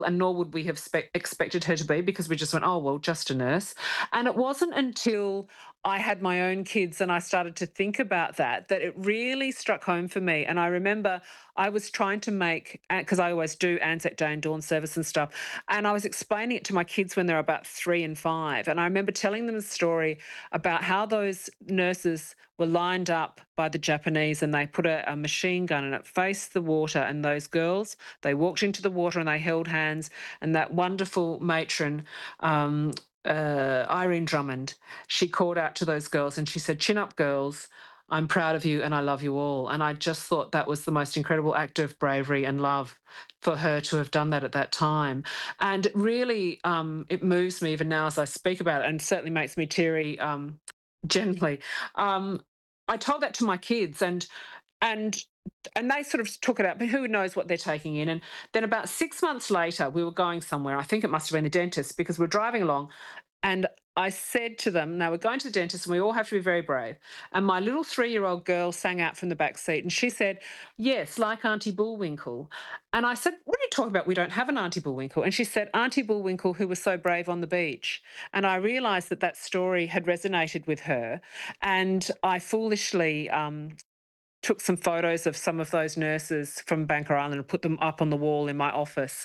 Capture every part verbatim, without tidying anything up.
and nor would we have spe- expected her to be because we just went, oh, well, just a nurse. And it wasn't until I had my own kids and I started to think about that that it really struck home for me. And I remember I was trying to make, because I always do Anzac Day and dawn service and stuff, and I was explaining it to my kids when they were about three and five. And I remember telling them a story about how those nurses were lined up by the Japanese and they put a, a machine gun and it faced the water, and those girls, they walked into the water and they held hands, and that wonderful matron, um, uh, Irene Drummond, she called out to those girls and she said, "Chin up, girls. I'm proud of you and I love you all." And I just thought that was the most incredible act of bravery and love for her to have done that at that time. And it really, um, it moves me even now as I speak about it, and certainly makes me teary, um, gently. Um, I told that to my kids, and and and they sort of took it up, but who knows what they're taking in. And then about six months later, we were going somewhere. I think it must have been the dentist because we're driving along, and I said to them, "Now we're going to the dentist and we all have to be very brave." And my little three year old girl sang out from the back seat and she said, "Yes, like Auntie Bullwinkle." And I said, "What are you talking about? We don't have an Auntie Bullwinkle." And she said, "Auntie Bullwinkle, who was so brave on the beach." And I realised that that story had resonated with her. And I foolishly um, took some photos of some of those nurses from Banker Island and put them up on the wall in my office.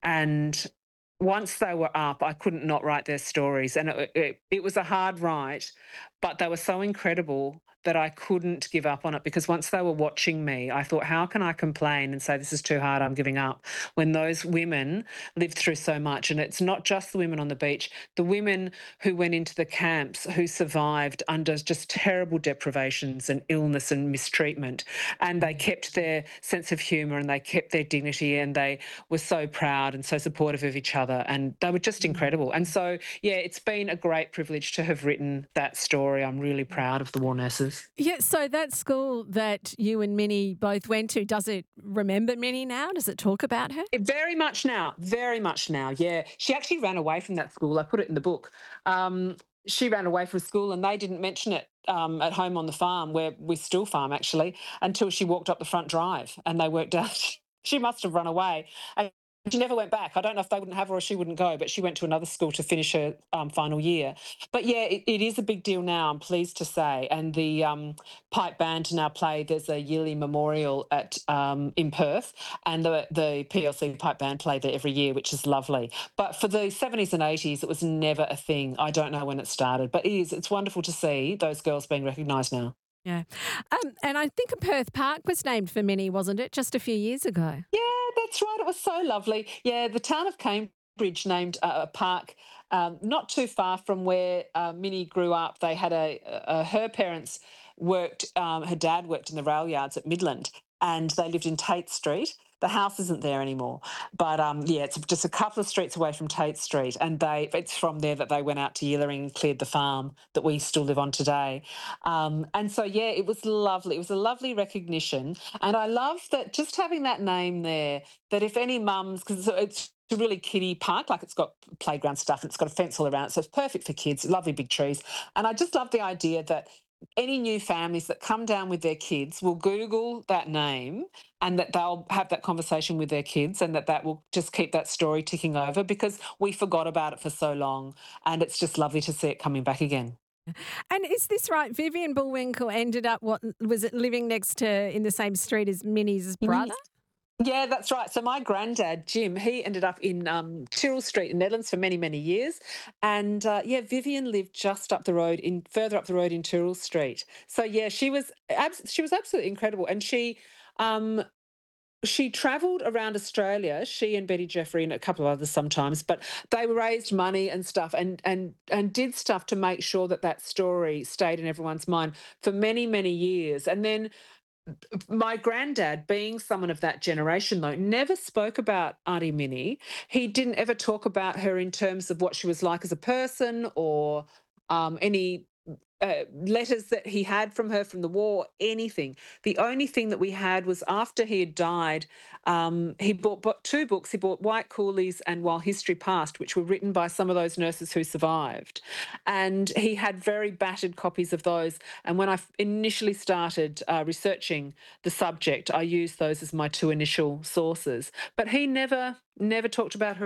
And once they were up, I couldn't not write their stories. And it, it, it was a hard write, but they were so incredible that I couldn't give up on it, because once they were watching me, I thought, how can I complain and say, this is too hard, I'm giving up, when those women lived through so much? And it's not just the women on the beach, the women who went into the camps who survived under just terrible deprivations and illness and mistreatment. And they kept their sense of humour and they kept their dignity, and they were so proud and so supportive of each other. And they were just incredible. And so, yeah, it's been a great privilege to have written that story. I'm really proud of the war nurses. Yeah, so that school that you and Minnie both went to, does it remember Minnie now? Does it talk about her? It- very much now, very much now. Yeah, she actually ran away from that school. I put it in the book. Um, she ran away from school, and they didn't mention it um, at home on the farm, where we still farm actually, until she walked up the front drive, and they worked out she must have run away. And she never went back. I don't know if they wouldn't have her or she wouldn't go, but she went to another school to finish her um, final year. But yeah, it, it is a big deal now, I'm pleased to say. And the um, pipe band to now play, there's a yearly memorial at um, in Perth, and the, the P L C pipe band play there every year, which is lovely. But for the seventies and eighties, it was never a thing. I don't know when it started, but it is. It's wonderful to see those girls being recognised now. Yeah. Um, and I think a Perth Park was named for Minnie, wasn't it, just a few years ago? Yeah, that's right. It was so lovely. Yeah, the town of Cambridge named a, a park um, not too far from where uh, Minnie grew up. They had a, a her parents worked. Um, her dad worked in the rail yards at Midland, and they lived in Tate Street. The house isn't there anymore, but um, yeah, it's just a couple of streets away from Tate Street, and they it's from there that they went out to Yillering and cleared the farm that we still live on today. Um, and so yeah, it was lovely. It was a lovely recognition, and I love that just having that name there. That if any mums, because it's a really kiddie park, like it's got playground stuff and it's got a fence all around it, so it's perfect for kids. Lovely big trees, and I just love the idea that any new families that come down with their kids will Google that name, and that they'll have that conversation with their kids, and that that will just keep that story ticking over, because we forgot about it for so long, and it's just lovely to see it coming back again. And is this right? Vivian Bullwinkle ended up, what was it, living next to in the same street as Minnie's brother? Yeah, that's right. So my granddad, Jim, he ended up in um, Tyrrell Street in Netherlands for many, many years. And uh, yeah, Vivian lived just up the road, in further up the road in Tyrrell Street. So yeah, she was abs- she was absolutely incredible, and she um, she travelled around Australia. She and Betty Jeffrey and a couple of others sometimes, but they raised money and stuff, and and and did stuff to make sure that that story stayed in everyone's mind for many, many years. And then my granddad, being someone of that generation, though, never spoke about Auntie Minnie. He didn't ever talk about her in terms of what she was like as a person, or um, any uh, letters that he had from her from the war, anything. The only thing that we had was after he had died, um, he bought, bought two books. He bought White Coolies and While History Passed, which were written by some of those nurses who survived. And he had very battered copies of those. And when I f- initially started uh, researching the subject, I used those as my two initial sources. But he never, never talked about her